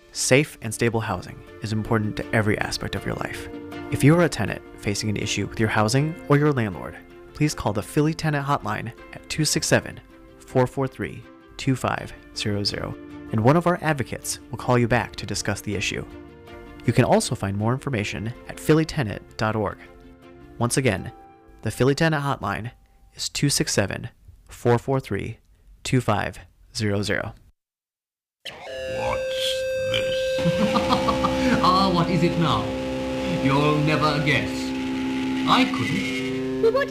Safe and stable housing is important to every aspect of your life. If you are a tenant facing an issue with your housing or your landlord, please call the Philly Tenant Hotline at 267-443-2500, and one of our advocates will call you back to discuss the issue. You can also find more information at phillytenant.org. Once again, the Philly Tenant Hotline is 267-443-2500. What's this? Ah, what is it now? You'll never guess. I couldn't. Well, what